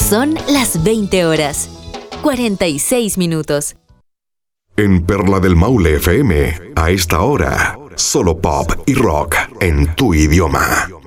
Son las 20 horas, 46 minutos. En Perla del Maule FM, a esta hora, solo pop y rock en tu idioma.